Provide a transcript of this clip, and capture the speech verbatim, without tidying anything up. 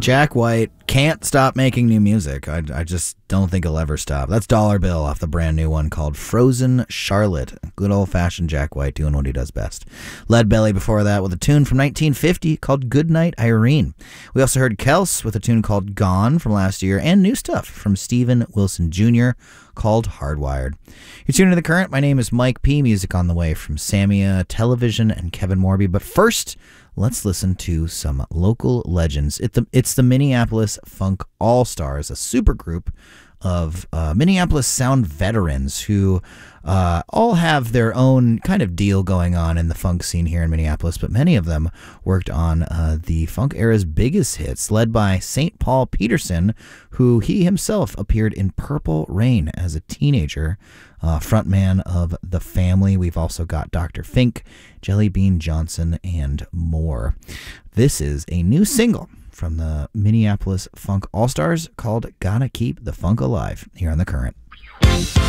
Jack White can't stop making new music. I, I just don't think he'll ever stop. That's Dollar Bill off the brand new one called Frozen Charlotte. Good old-fashioned Jack White doing what he does best. Lead Belly before that with a tune from nineteen fifty called Goodnight Irene. We also heard Kels with a tune called Gone from last year, and new stuff from Steven Wilson Junior called Hardwired. You're tuning to The Current. My name is Mike P. Music on the way from Samia Television and Kevin Morby. But first, let's listen to some local legends. It the, it's the Minneapolis Funk All-Stars, a supergroup of uh, Minneapolis sound veterans who uh, all have their own kind of deal going on in the funk scene here in Minneapolis, but many of them worked on uh, the funk era's biggest hits, led by Saint Paul Peterson, who he himself appeared in Purple Rain as a teenager, uh, frontman of The Family. We've also got Doctor Fink, Jelly Bean Johnson, and more. This is a new single from the Minneapolis Funk All-Stars called Gotta Keep the Funk Alive here on The Current.